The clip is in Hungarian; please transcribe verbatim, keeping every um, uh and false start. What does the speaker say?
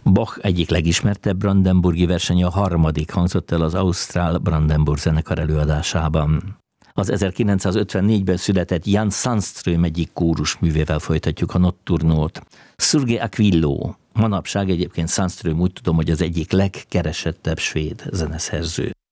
Bach egyik legismertebb brandenburgi versenye, a harmadik hangzott el az Ausztrál Brandenburg zenekar előadásában. Az ezerkilencszázötvennégyben született Jan Sandström egyik kórusművével folytatjuk a Notturnót. Sergei Aquiló. Manapság egyébként Sandström, úgy tudom, hogy az egyik legkeresettebb svéd zeneszerző.